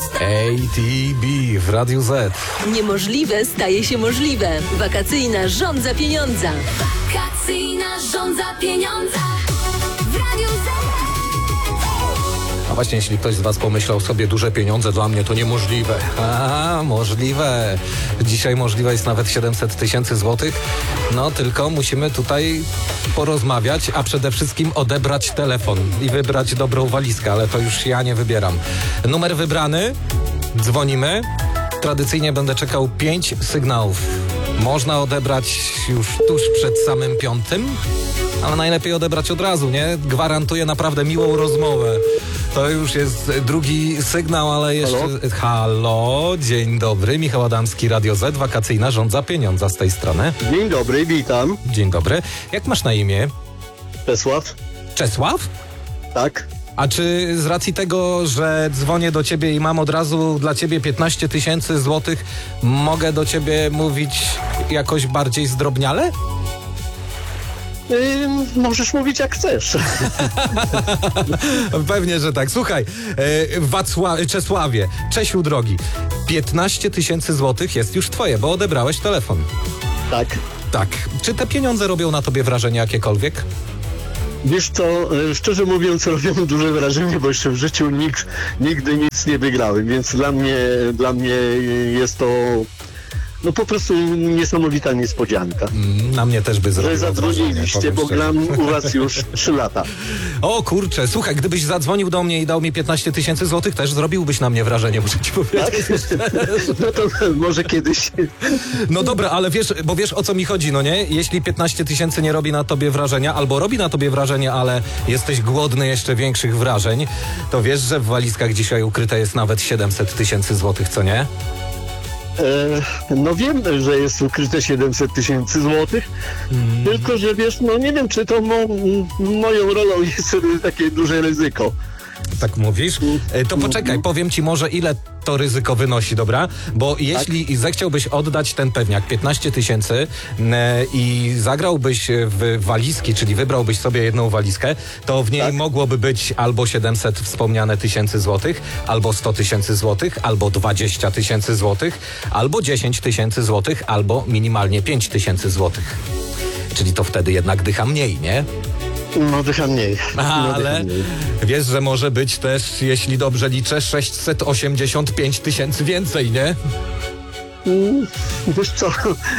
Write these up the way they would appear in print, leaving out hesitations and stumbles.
ATB w Radiu Z. Niemożliwe staje się możliwe. Wakacyjna żądza pieniądza. Wakacyjna żądza pieniądza w Radiu Z. A właśnie, jeśli ktoś z was pomyślał sobie, duże pieniądze dla mnie to niemożliwe. Możliwe. Dzisiaj możliwe jest nawet 700 000 złotych. No tylko musimy tutaj porozmawiać, a przede wszystkim odebrać telefon i wybrać dobrą walizkę, ale to już ja nie wybieram. Numer wybrany, dzwonimy. Tradycyjnie będę czekał 5 sygnałów. Można odebrać już tuż przed samym 5, ale najlepiej odebrać od razu, nie? Gwarantuję naprawdę miłą rozmowę. To już jest drugi sygnał, ale jeszcze... Halo, dzień dobry. Michał Adamski, Radio Z, wakacyjna żądza pieniądza z tej strony. Dzień dobry, witam. Dzień dobry. Jak masz na imię? Czesław. Czesław? Tak. A czy z racji tego, że dzwonię do ciebie i mam od razu dla ciebie 15 000 złotych, mogę do ciebie mówić jakoś bardziej zdrobniale? Możesz mówić jak chcesz. Pewnie, że tak. Słuchaj, Czesławie, Czesiu drogi, 15 000 złotych jest już twoje, bo odebrałeś telefon. Tak. Tak. Czy te pieniądze robią na tobie wrażenie jakiekolwiek? Wiesz co, szczerze mówiąc robią duże wrażenie, bo jeszcze w życiu nigdy nic nie wygrałem, więc dla mnie jest to no po prostu niesamowita niespodzianka. Na mnie też by zrobiło. Że zadzwoniliście, bo gram u was już 3 lata. O kurczę, słuchaj, gdybyś zadzwonił do mnie i dał mi 15 000 złotych, też zrobiłbyś na mnie wrażenie, muszę ci powiedzieć. Tak? No to może kiedyś. No dobra, ale wiesz o co mi chodzi, no nie? Jeśli 15 000 nie robi na tobie wrażenia, albo robi na tobie wrażenie, ale jesteś głodny jeszcze większych wrażeń, to wiesz, że w walizkach dzisiaj ukryte jest nawet 700 000 złotych, co nie? No wiem, że jest ukryte 700 000 złotych, tylko że wiesz, no nie wiem, czy to moją rolą jest takie duże ryzyko. Tak mówisz? To poczekaj, powiem ci może ile to ryzyko wynosi, dobra? Bo jeśli zechciałbyś oddać ten pewniak 15 000 i zagrałbyś w walizki, czyli wybrałbyś sobie jedną walizkę, to w niej mogłoby być albo 700 wspomniane tysięcy złotych, albo 100 000 złotych, albo 20 000 złotych, albo 10 000 złotych, albo minimalnie 5 000 złotych. Czyli to wtedy jednak dycha mniej, nie? No dycha mniej. Ale wiesz, że może być też, jeśli dobrze liczę, 685 000 więcej, nie? Wiesz co,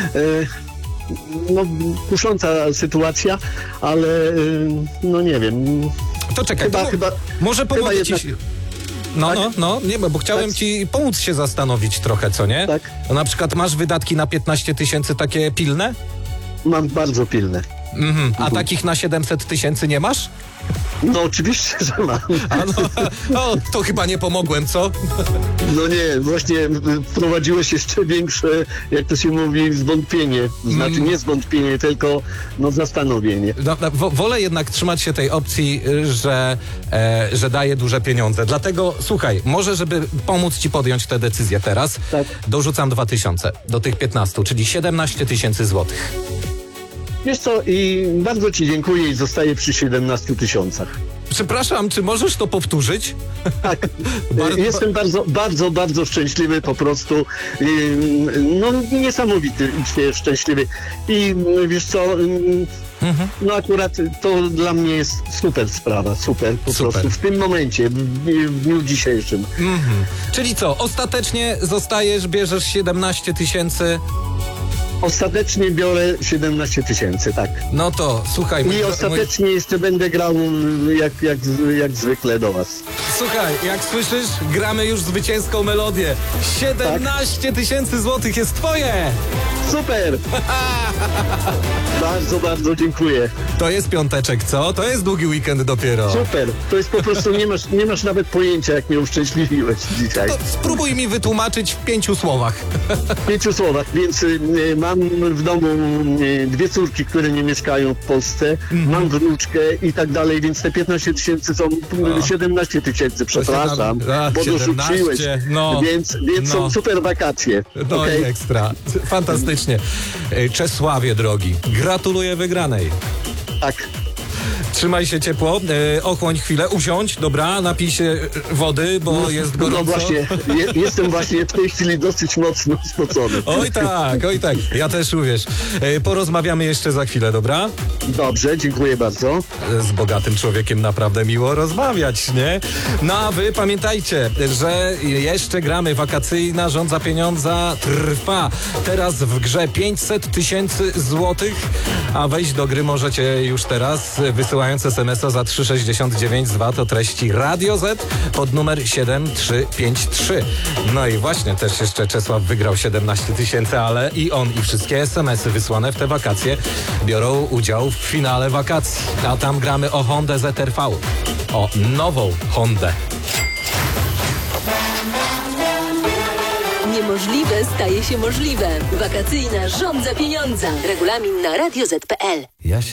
no kusząca sytuacja, ale no nie wiem. To czekaj, może pomogę ci... Nie, bo chciałem ci pomóc się zastanowić trochę, co nie? Tak. Na przykład masz wydatki na 15 000 takie pilne? Mam bardzo pilne. A takich na 700 000 nie masz? No oczywiście, że mam. To chyba nie pomogłem, co? No nie, właśnie wprowadziłeś jeszcze większe, jak to się mówi, zwątpienie. Znaczy nie zwątpienie, tylko zastanowienie. Wolę jednak trzymać się tej opcji, że daje duże pieniądze. Dlatego, słuchaj, może żeby pomóc ci podjąć tę decyzję teraz, dorzucam 2000 do tych 15, czyli 17 000 złotych. Wiesz co, i bardzo ci dziękuję i zostaję przy 17 000. Przepraszam, czy możesz to powtórzyć? Tak, jestem bardzo szczęśliwy po prostu, niesamowicie szczęśliwy i wiesz co, no akurat to dla mnie jest super sprawa, super prostu w tym momencie, w dniu dzisiejszym. Czyli co, ostatecznie bierzesz 17 000? Ostatecznie biorę 17 000, tak. No to słuchaj. I ostatecznie jeszcze będę grał jak zwykle do was. Słuchaj, jak słyszysz, gramy już zwycięską melodię. 17 000 złotych jest twoje! Super! Bardzo dziękuję. To jest piąteczek, co? To jest długi weekend dopiero. Super, to jest po prostu, nie masz nawet pojęcia, jak mnie uszczęśliwiłeś dzisiaj. To spróbuj mi wytłumaczyć w 5 słowach. W 5 słowach, więc mam w domu 2 córki, które nie mieszkają w Polsce, mam wnuczkę i tak dalej, więc te 15 000 są 17 000, przepraszam, bo dorzuciłeś, więc są super wakacje. No okay? I ekstra, fantastycznie. Czesławie drogi, gratuluję wygranej. Tak. Trzymaj się ciepło, ochłoń chwilę, usiądź, dobra, napij się wody, bo jest gorąco. No właśnie, jestem właśnie w tej chwili dosyć mocno spocony. Oj tak, ja też uwierz. Porozmawiamy jeszcze za chwilę, dobra? Dobrze, dziękuję bardzo. Z bogatym człowiekiem naprawdę miło rozmawiać, nie? No a wy pamiętajcie, że jeszcze gramy wakacyjna Żądza Pieniądza trwa. Teraz w grze 500 000 złotych, a wejść do gry możecie już teraz, wysyłając SMS-a za 3,69 z VAT o treści Radio Z pod numer 7353. No i właśnie też jeszcze Czesław wygrał 17 000, ale i on i wszystkie SMS-y wysłane w te wakacje biorą udział w finale wakacji. A tam gramy o Hondę ZR-V. O nową Hondę. Niemożliwe staje się możliwe. Wakacyjna Żądza Pieniądza. Regulamin na radioz.pl. Ja się